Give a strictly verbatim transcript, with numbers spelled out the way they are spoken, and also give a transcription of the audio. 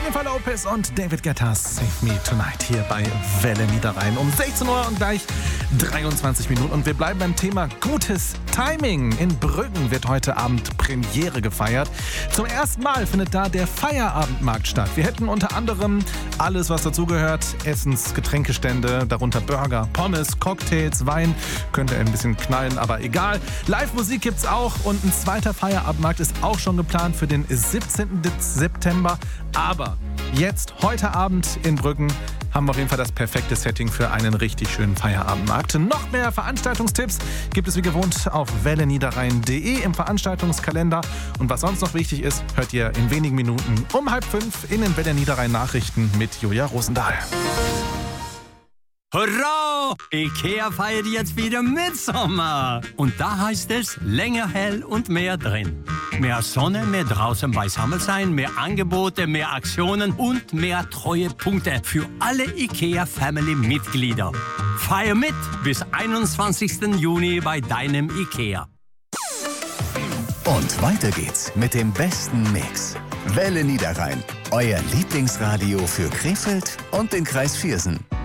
Jennifer Lopez und David Guetta, Save Me Tonight hier bei Welle Niederrhein um sechzehn Uhr und gleich dreiundzwanzig Minuten. Und wir bleiben beim Thema gutes Timing. In Brüggen wird heute Abend Premiere gefeiert. Zum ersten Mal findet da der Feierabendmarkt statt. Wir hätten unter anderem alles, was dazugehört. Essens-, Getränkestände, darunter Burger, Pommes, Cocktails, Wein. Könnte ein bisschen knallen, aber egal. Live-Musik gibt's auch und ein zweiter Feierabendmarkt ist auch schon geplant für den siebzehnten September. Aber jetzt, heute Abend in Brüggen, haben wir auf jeden Fall das perfekte Setting für einen richtig schönen Feierabendmarkt. Noch mehr Veranstaltungstipps gibt es wie gewohnt auf welle niederrhein punkt de im Veranstaltungskalender. Und was sonst noch wichtig ist, hört ihr in wenigen Minuten um halb fünf in den Welle Niederrhein Nachrichten mit Julia Rosendahl. Hurra! IKEA feiert jetzt wieder Mitsommer. Und da heißt es länger hell und mehr drin. Mehr Sonne, mehr draußen beisammen sein, mehr Angebote, mehr Aktionen und mehr Treuepunkte für alle IKEA-Family-Mitglieder. Feier mit bis einundzwanzigsten Juni bei deinem IKEA. Und weiter geht's mit dem besten Mix. Welle Niederrhein, euer Lieblingsradio für Krefeld und den Kreis Viersen.